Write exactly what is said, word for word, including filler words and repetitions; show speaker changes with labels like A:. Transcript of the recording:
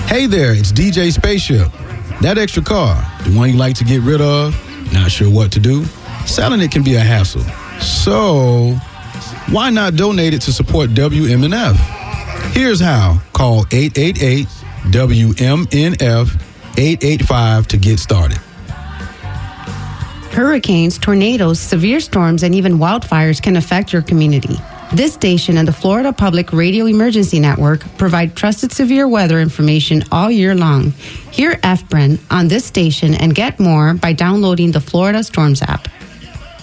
A: Hey there, it's D J Spaceship. That extra car, the one you like to get rid of, not sure what to do? Selling it can be a hassle. So, why not donate it to support W M N F? Here's how. Call eight eight eight W M N F eight eight five to get started.
B: Hurricanes, tornadoes, severe storms, and even wildfires can affect your community. This station and the Florida Public Radio Emergency Network provide trusted severe weather information all year long. Hear F B R E N on this station and get more by downloading the Florida Storms app.